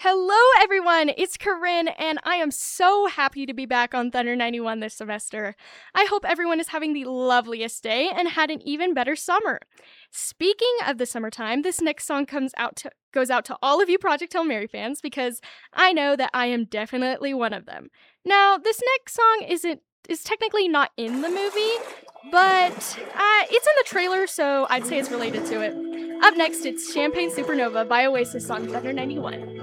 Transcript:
Hello, everyone. It's Corinne, and I am so happy to be back on Thunder 91 this semester. I hope everyone is having the loveliest day and had an even better summer. Speaking of the summertime, this next song goes out to all of you Project Hail Mary fans because I know that I am definitely one of them. Now, this next song is technically not in the movie, but it's in the trailer, so I'd say it's related to it. Up next, it's Champagne Supernova by Oasis on Thunder 91.